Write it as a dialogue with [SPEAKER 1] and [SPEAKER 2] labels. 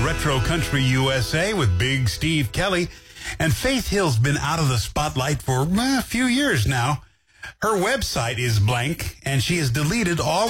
[SPEAKER 1] Retro Country USA with Big Steve Kelly. And Faith Hill's been out of the spotlight for a few years now. Her website is blank, and she has deleted all